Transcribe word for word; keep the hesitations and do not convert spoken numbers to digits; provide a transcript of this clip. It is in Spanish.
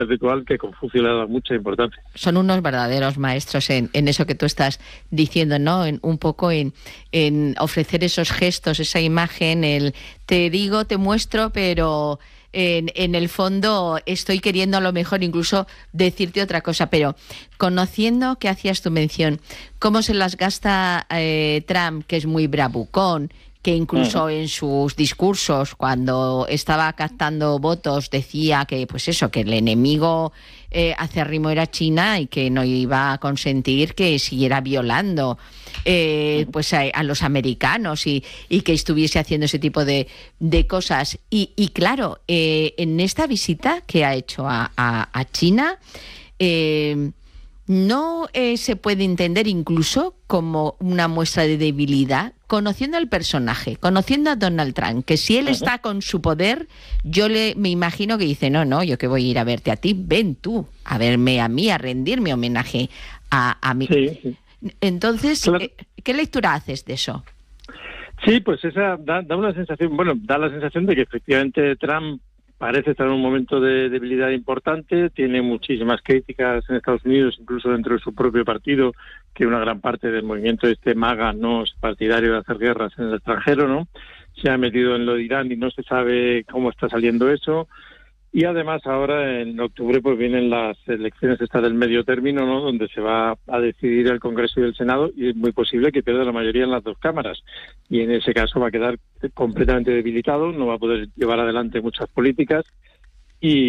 ritual que Confucio le ha dado mucha importancia. Son unos verdaderos maestros en, en eso que tú estás diciendo, ¿no? En, un poco en, en ofrecer esos gestos, esa imagen, el te digo, te muestro, pero en, en el fondo estoy queriendo a lo mejor incluso decirte otra cosa. Pero conociendo que hacías tu mención, cómo se las gasta eh, Trump, que es muy bravucón, que incluso en sus discursos, cuando estaba captando votos, decía que, pues eso, que el enemigo eh, acérrimo era China y que no iba a consentir que siguiera violando eh, pues a, a los americanos y, y que estuviese haciendo ese tipo de, de cosas. Y, y claro, eh, en esta visita que ha hecho a, a, a China, eh, no eh, se puede entender incluso como una muestra de debilidad, conociendo al personaje, conociendo a Donald Trump, que si él uh-huh. está con su poder, yo le me imagino que dice, no, no, yo que voy a ir a verte a ti, ven tú a verme a mí, a rendirme homenaje a, a mí. Sí, sí. Entonces, claro. ¿qué lectura haces de eso? Sí, pues esa da, da una sensación, bueno, da la sensación de que efectivamente Trump parece estar en un momento de debilidad importante, tiene muchísimas críticas en Estados Unidos, incluso dentro de su propio partido, que una gran parte del movimiento este MAGA no es partidario de hacer guerras en el extranjero, ¿no? Se ha metido en lo de Irán y no se sabe cómo está saliendo eso. Y además ahora en octubre pues vienen las elecciones estas del medio término, ¿no? Donde se va a decidir el Congreso y el Senado y es muy posible que pierda la mayoría en las dos cámaras. Y en ese caso va a quedar completamente debilitado, no va a poder llevar adelante muchas políticas y